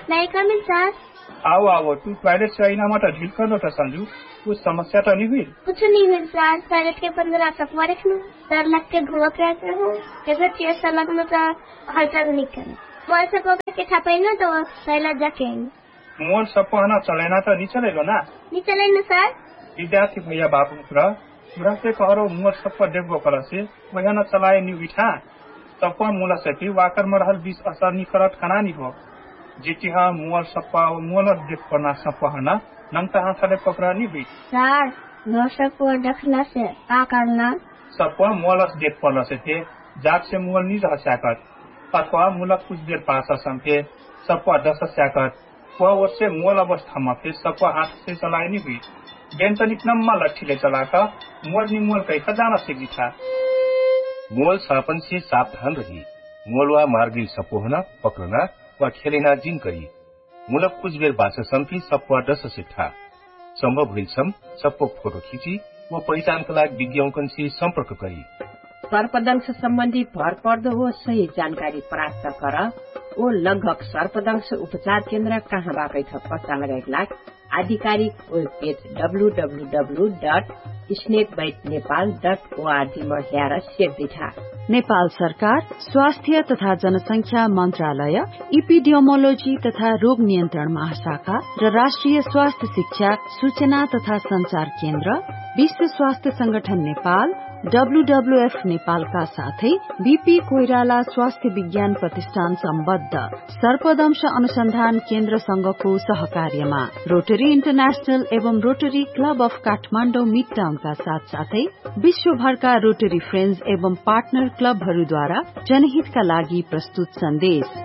नहीं coming sir. आओ तू toilet say I ना मत ढील कर लो संजू, कुछ समस्या तो नहीं हुई? कुछ नहीं हुई सर, टॉयलेट के 15 सफवा रखना डर लग के घूमत रहते हो, जैसे चेयर से लगना तो हलचल नहीं करे मोल सपो के छापे ना तो पहला जाके मोल सपो है ना चलेना तो नहीं चलेगा ना? नहीं चलेगा सर। विद्यार्थी भैया बाबू पूरा से कहो मोल सपो डेब्बो कर से वही न चलाए नहीं बिठा सपो मूल से भी वाकर में रहल 20 असर नहीं करत खाना नहीं हो जीती हाँ मोल सपा मोल देख करना सपो है ना नंगता हाथ से पकड़ा नहीं हुई सर। नो सपो देखना से का करना सपो मोल देख पड़ना से थे जाग से मोल नहीं रह सकत अथवा मूलक कुछ देर पास संके सपो 10 सकत वह उससे मोल अवस्था में फिर सपो हाथ से चलाए नहीं हुई बेंतनिक नम्मा लट्ठी ले चलाकर मोल नहीं मोल कैसा जाना सीखी था। मोल सापन से सावधान रही, मोलवा मार्गिल सपोहना पकड़ना व खेलेना जिन करी मूलक कुछ बेर बास संपी सपवा 10 से था संभव हुई सपो फोटो खींची वो पहचान का लाग विज्ञापन से संपर्क करी। सर्पदंश सम्बन्धी भरपर्दो हो सही जानकारी प्राप्त कर ओ लगभग सर्पदंश उपचार केन्द्र कहाँबाट छ पत्ता लगाएका लाग आधिकारिक वेब पेज www.snakebitenepal.org मा हेर सेक्दिछा। नेपाल सरकार स्वास्थ्य तथा जनसंख्या मन्त्रालय, इपिडियोमोलोजी तथा रोग नियन्त्रण महाशाखा र राष्ट्रिय स्वास्थ्य शिक्षा सूचना तथा संचार केन्द्र, विश्व स्वास्थ्य संगठन नेपाल, WWF नेपालका साथै बीपी कोइराला स्वास्थ्य विज्ञान प्रतिष्ठान सम्बद्ध सर्पदंश अनुसन्धान केन्द्र संघको सहकार्यमा रोटरी इन्टरनेशनल एवं रोटरी क्लब अफ काठमाडौँ मिडटाउनका साथसाथै विश्वभरका रोटरी फ्रेन्ड्स एवं पार्टनर क्लबहरूद्वारा जनहितका लागि प्रस्तुत सन्देश।